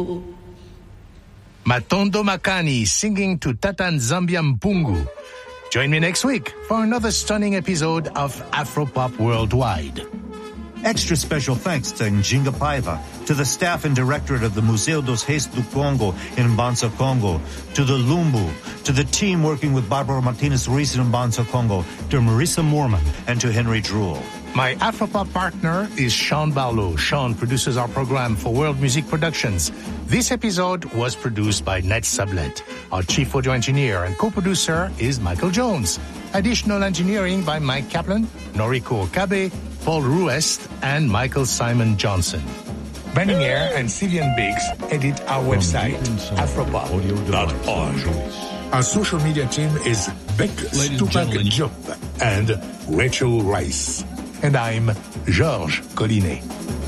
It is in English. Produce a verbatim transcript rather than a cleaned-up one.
Matondo Makani singing to Tatan Zambia Mpungu. Join me next week for another stunning episode of Afropop Worldwide. Extra special thanks to Njinga Paiva, to the staff and directorate of the Museu dos Reis do Congo in Mbanza, Congo, to the Lumbu, to the team working with Barbara Martinez Ruiz in Mbanza, Congo, to Marissa Moorman, and to Henry Drool. My Afropop partner is Sean Barlow. Sean produces our program for World Music Productions. This episode was produced by Ned Sublet. Our chief audio engineer and co-producer is Michael Jones. Additional engineering by Mike Kaplan, Noriko Okabe, Paul Ruest, and Michael Simon Johnson. Brandon Air and Sylvian Biggs edit our website, afropop dot org. Our social media team is Beck Stupak Diop and Rachel Rice. And I'm Georges Collinet.